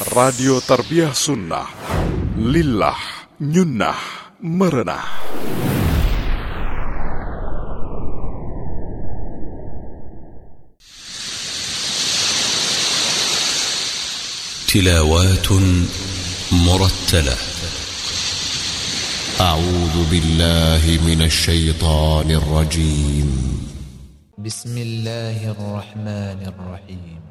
Radio Tarbiyah Sunnah. Lillah, nyunnah, merenah. تلاوات مرتلة. أعوذ بالله من الشيطان الرجيم. بسم الله الرحمن الرحيم.